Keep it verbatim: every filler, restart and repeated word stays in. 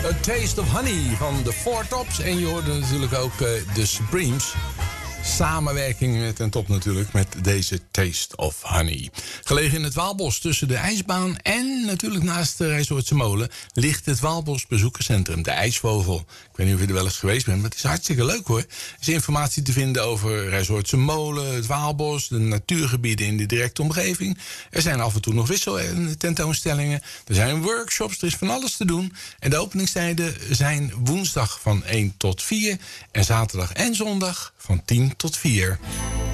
A Taste of Honey van de Four Tops. En je hoorde natuurlijk ook uh, de Supremes. Samenwerking met een top natuurlijk met deze Taste of Honey. Gelegen in het Waalbos tussen de ijsbaan en natuurlijk naast de Rijssoortse Molen ligt het Waalbos Bezoekerscentrum, de IJsvogel. Ik weet niet of je er wel eens geweest bent, maar het is hartstikke leuk hoor. Er is informatie te vinden over Rijssoortse Molen, het Waalbos, de natuurgebieden in de directe omgeving. Er zijn af en toe nog wisseltentoonstellingen. Er zijn workshops, er is van alles te doen. En de openingstijden zijn woensdag van één tot vier en zaterdag en zondag van tien tot vier.